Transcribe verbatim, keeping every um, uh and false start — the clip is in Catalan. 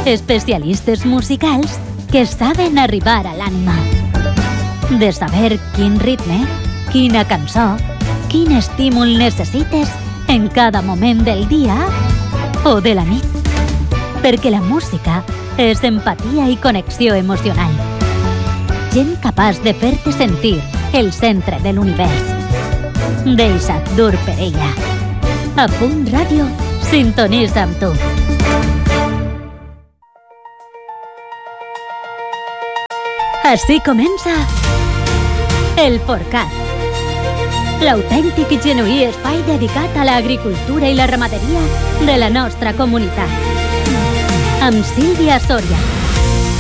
Especialistes musicals que saben arribar a l'ànima. De saber quin ritme, quina cançó, quin estímul necessites en cada moment del dia o de la nit. Perquè la música és empatia i connexió emocional. Gent capaç de fer-te sentir el centre de l'univers. Deixa't dur per ella. A Punt Ràdio sintonitza amb tu. Així comença El Forcat, l'autèntic i genuí espai dedicat a l'agricultura i la ramaderia de la nostra comunitat. Amb Sílvia Soria.